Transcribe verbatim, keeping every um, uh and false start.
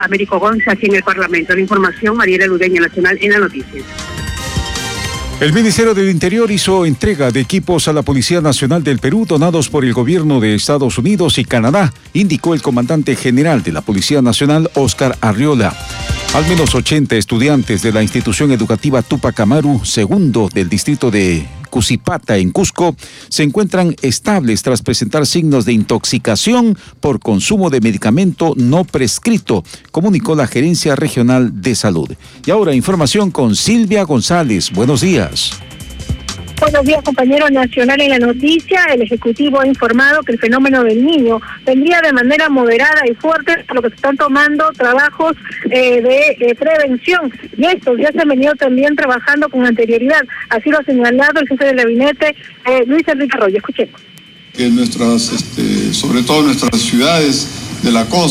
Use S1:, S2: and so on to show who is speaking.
S1: Américo Gonza aquí en el Parlamento. La información, Mariela Ludeña, Nacional en la Noticias.
S2: El Ministerio del Interior hizo entrega de equipos a la Policía Nacional del Perú donados por el gobierno de Estados Unidos y Canadá, indicó el comandante general de la Policía Nacional, Óscar Arriola. Al menos ochenta estudiantes de la institución educativa Tupac Amaru, segundo del distrito de Cusipata, en Cusco, se encuentran estables tras presentar signos de intoxicación por consumo de medicamento no prescrito, comunicó la Gerencia Regional de Salud. Y ahora información con Silvia González. Buenos días.
S3: Buenos días, compañero. Nacional en la noticia. El Ejecutivo ha informado que el fenómeno del Niño vendría de manera moderada y fuerte, por lo que se están tomando trabajos eh, de eh, prevención. Y estos ya se han venido también trabajando con anterioridad. Así lo ha señalado el jefe del gabinete, eh, Luis Enrique Arroyo. Escuchemos.
S4: Que nuestras, este, sobre todo nuestras ciudades de la costa,